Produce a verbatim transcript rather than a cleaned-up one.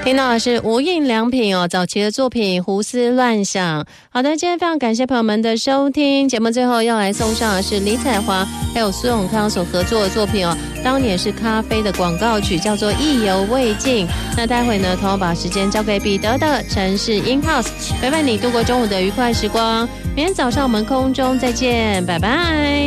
听到的是无印良品哦早期的作品《胡思乱想》。好的，今天非常感谢朋友们的收听，节目最后要来送上的是李彩华还有苏永康所合作的作品哦，当年是咖啡的广告曲，叫做《意犹未尽》。那待会呢，同样把时间交给彼得的城市 In House， 陪伴你度过中午的愉快时光。明天早上我们空中再见，拜拜。